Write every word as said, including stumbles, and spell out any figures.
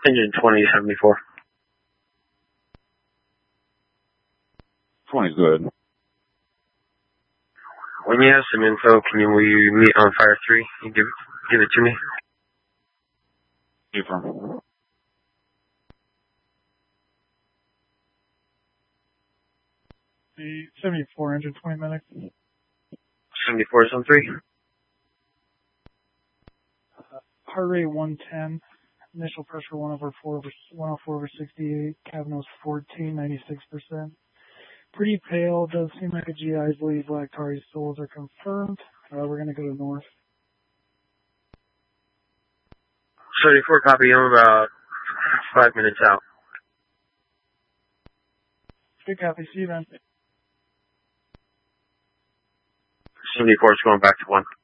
Engine twenty seventy-four. twenty's good. When you have some info, can you, will you meet on Fire three? You give, give it to me. Affirm. The seventy-four, engine twenty minutes. seventy-four, zone three. Uh, heart rate one ten. Initial pressure one over four over one oh four over sixty-eight. Cabin was fourteen, ninety-six percent. Pretty pale. Does seem like a G I's lead. Lactari souls are confirmed. Uh, we're gonna go to north. seventy-four, copy. I'm about five minutes out. Good copy. See you then. seventy-four is going back to one.